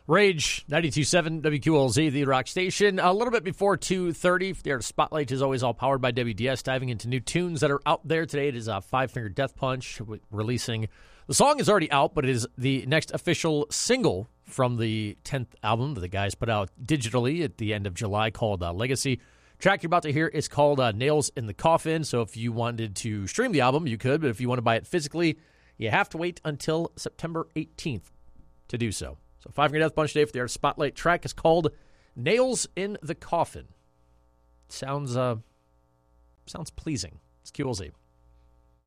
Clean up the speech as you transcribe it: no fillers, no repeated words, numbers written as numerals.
Rage 92.7 WQLZ, the rock station. A little bit before 2:30. Their Spotlight is always all powered by WDS. Diving into new tunes that are out there today. It is Five Finger Death Punch releasing. The song is already out, but it is the next official single from the 10th album that the guys put out digitally at the end of July called Legacy. Track you're about to hear is called Nails in the Coffin. So if you wanted to stream the album, you could. But if you want to buy it physically, you have to wait until September 18th to do so. So Five Finger Death Punch today for their Spotlight track is called Nails in the Coffin. Sounds pleasing. It's QLZ.